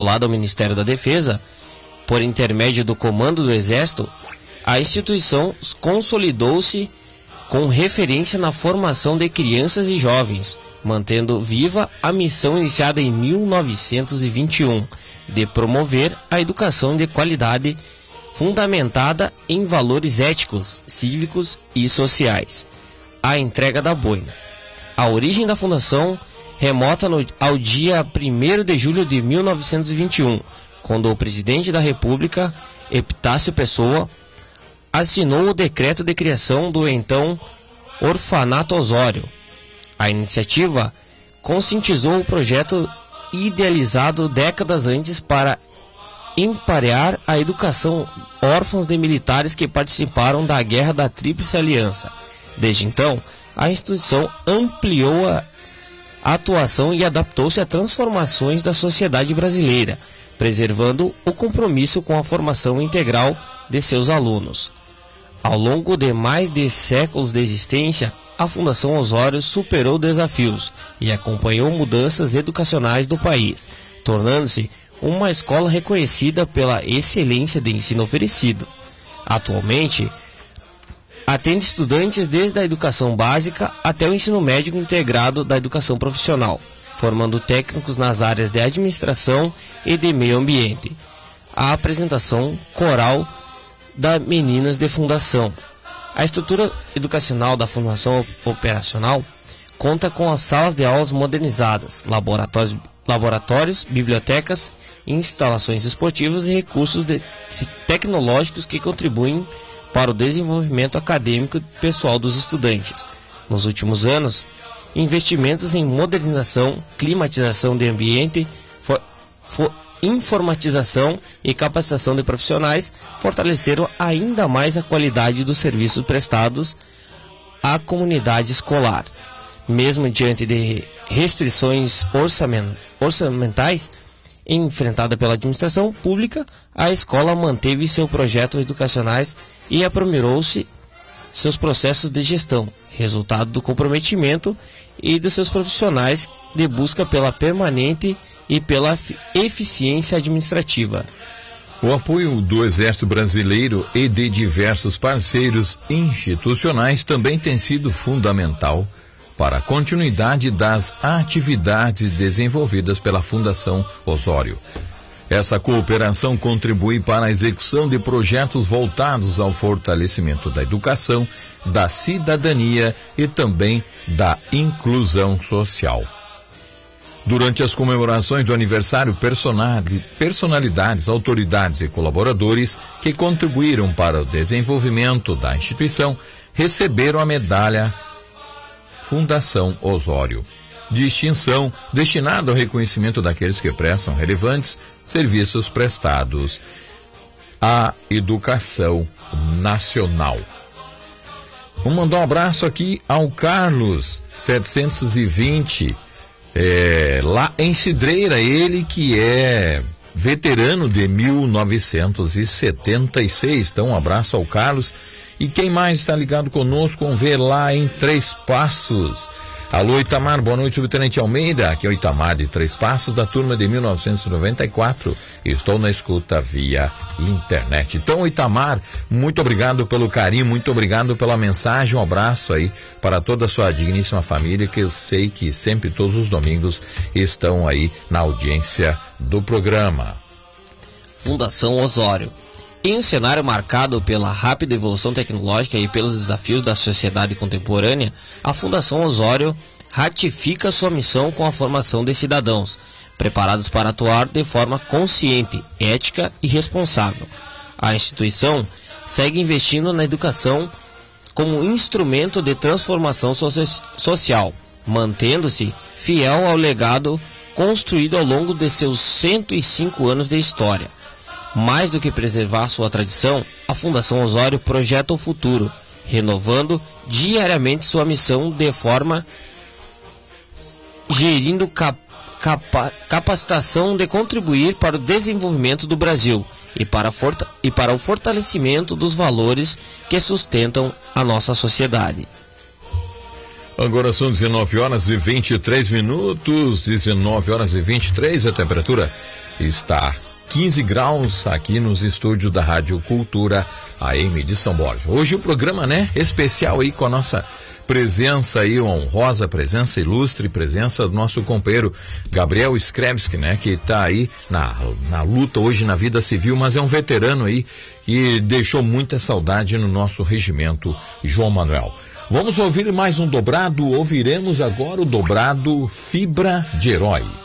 ao Ministério da Defesa, por intermédio do Comando do Exército, a instituição consolidou-se com referência na formação de crianças e jovens, mantendo viva a missão iniciada em 1921 de promover a educação de qualidade fundamentada em valores éticos, cívicos e sociais. A entrega da boina. A origem da fundação remota ao dia 1º de julho de 1921, quando o presidente da República, Epitácio Pessoa, assinou o decreto de criação do então Orfanato Osório. A iniciativa conscientizou o projeto idealizado décadas antes para emparear a educação órfãos de militares que participaram da Guerra da Tríplice Aliança. Desde então, a instituição ampliou a atuação e adaptou-se a transformações da sociedade brasileira, preservando o compromisso com a formação integral de seus alunos. Ao longo de mais de séculos de existência, a Fundação Osório superou desafios e acompanhou mudanças educacionais do país, tornando-se uma escola reconhecida pela excelência de ensino oferecido. Atualmente, atende estudantes desde a educação básica até o ensino médio integrado da educação profissional, formando técnicos nas áreas de administração e de meio ambiente. A apresentação coral da Meninas de Fundação. A estrutura educacional da Fundação Operacional conta com as salas de aulas modernizadas, laboratórios, bibliotecas, instalações esportivas e recursos tecnológicos que contribuem para o desenvolvimento acadêmico e pessoal dos estudantes. Nos últimos anos, investimentos em modernização, climatização de ambiente, informatização e capacitação de profissionais fortaleceram ainda mais a qualidade dos serviços prestados à comunidade escolar. Mesmo diante de restrições orçamentais enfrentada pela administração pública, a escola manteve seus projetos educacionais e aprimorou-se seus processos de gestão, resultado do comprometimento e dos seus profissionais de busca pela permanente e pela eficiência administrativa. O apoio do Exército Brasileiro e de diversos parceiros institucionais também tem sido fundamental para a continuidade das atividades desenvolvidas pela Fundação Osório. Essa cooperação contribui para a execução de projetos voltados ao fortalecimento da educação, da cidadania e também da inclusão social. Durante as comemorações do aniversário, personalidades, autoridades e colaboradores que contribuíram para o desenvolvimento da instituição receberam a medalha Fundação Osório, distinção destinada ao reconhecimento daqueles que prestam relevantes serviços prestados à educação nacional. Vamos mandar um abraço aqui ao Carlos 720, lá em Cidreira, ele que é veterano de 1976. Então um abraço ao Carlos. E quem mais está ligado conosco, vamos ver lá em Três Passos. Alô, Itamar, boa noite, subtenente Almeida. Aqui é o Itamar de Três Passos, da turma de 1994. Estou na escuta via internet. Então, Itamar, muito obrigado pelo carinho, muito obrigado pela mensagem. Um abraço aí para toda a sua digníssima família, que eu sei que sempre, todos os domingos, estão aí na audiência do programa. Fundação Osório. Em um cenário marcado pela rápida evolução tecnológica e pelos desafios da sociedade contemporânea, a Fundação Osório ratifica sua missão com a formação de cidadãos, preparados para atuar de forma consciente, ética e responsável. A instituição segue investindo na educação como instrumento de transformação social, mantendo-se fiel ao legado construído ao longo de seus 105 anos de história. Mais do que preservar sua tradição, a Fundação Osório projeta o futuro, renovando diariamente sua missão de forma gerindo capacitação de contribuir para o desenvolvimento do Brasil e para o fortalecimento dos valores que sustentam a nossa sociedade. Agora são 19 horas e 23 minutos, 19 horas e 23, a temperatura está 15 graus aqui nos estúdios da Rádio Cultura AM de São Borja. Hoje o programa, né, especial aí com a nossa presença aí, uma honrosa presença, ilustre presença do nosso companheiro Gabriel Skrebski, né, que está aí na luta hoje na vida civil, mas é um veterano aí que deixou muita saudade no nosso regimento João Manuel. Vamos ouvir mais um dobrado, ouviremos agora o dobrado Fibra de Herói.